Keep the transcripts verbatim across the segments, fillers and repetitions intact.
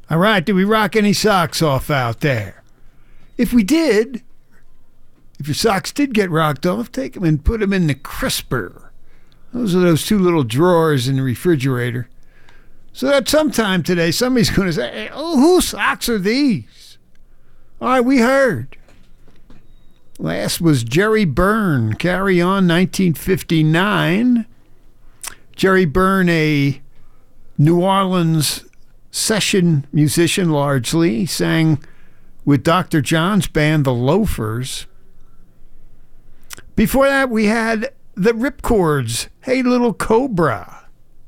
All right, did we rock any socks off out there? If we did, if your socks did get rocked off, take them and put them in the crisper. Those are those two little drawers in the refrigerator. So that sometime today, somebody's going to say, hey, oh, whose socks are these? All right, we heard. Last was Jerry Byrne, Carry On, nineteen fifty-nine. Jerry Byrne, a New Orleans session musician largely, sang with Doctor John's band, The Loafers. Before that, we had the Ripcords, Hey Little Cobra.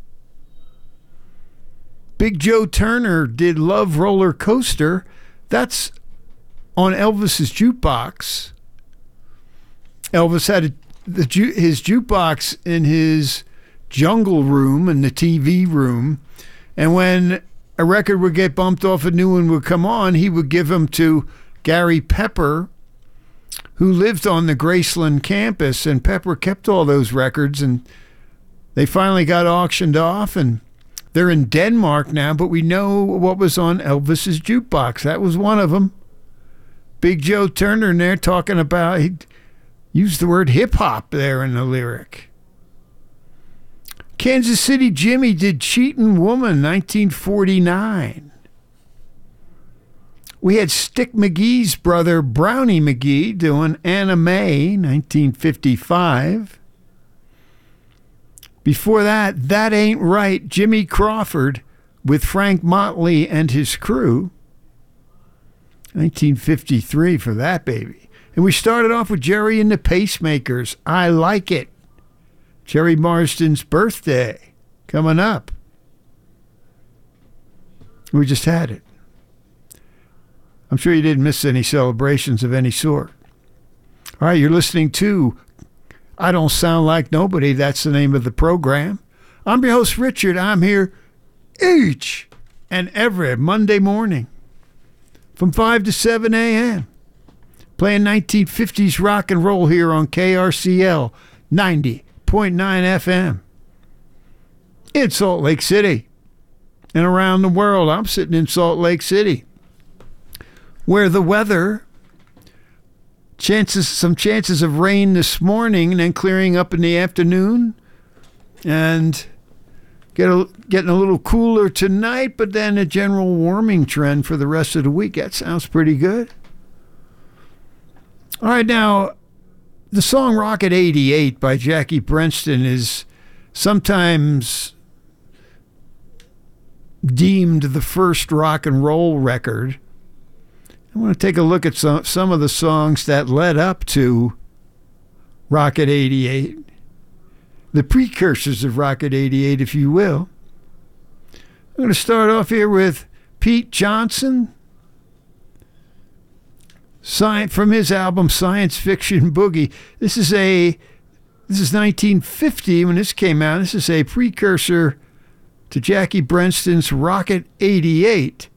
Big Joe Turner did Love Roller Coaster. That's on Elvis's jukebox. Elvis had a, the, his jukebox in his jungle room in the T V room, and when a record would get bumped off, a new one would come on, he would give them to Gary Pepper, who lived on the Graceland campus, and Pepper kept all those records, and they finally got auctioned off, and they're in Denmark now, but we know what was on Elvis's jukebox. That was one of them. Big Joe Turner in there talking about, he used the word hip-hop there in the lyric. Kansas City Jimmy did Cheatin' Woman, nineteen forty-nine. We had Stick McGee's brother, Brownie McGee, doing Anna Mae, nineteen fifty-five. Before that, That Ain't Right, Jimmy Crawford with Frank Motley and his crew, nineteen fifty-three for that baby. And we started off with Jerry and the Pacemakers, I Like It. Jerry Marsden's birthday coming up. We just had it. I'm sure you didn't miss any celebrations of any sort. All right, you're listening to I Don't Sound Like Nobody. That's the name of the program. I'm your host, Richard. I'm here each and every Monday morning from five to seven a.m. playing nineteen fifties rock and roll here on K R C L ninety point nine F M in Salt Lake City and around the world. I'm sitting in Salt Lake City, where the weather, chances, some chances of rain this morning and then clearing up in the afternoon, and get a, getting a little cooler tonight, but then a general warming trend for the rest of the week. That sounds pretty good. All right, now, the song Rocket eighty-eight by Jackie Brenston is sometimes deemed the first rock and roll record. I want to take a look at some, some of the songs that led up to Rocket eighty-eight, the precursors of Rocket eighty-eight, if you will. I'm going to start off here with Pete Johnson, from his album Science Fiction Boogie. This is a this is nineteen fifty when this came out. This is a precursor to Jackie Brenston's Rocket eighty-eight.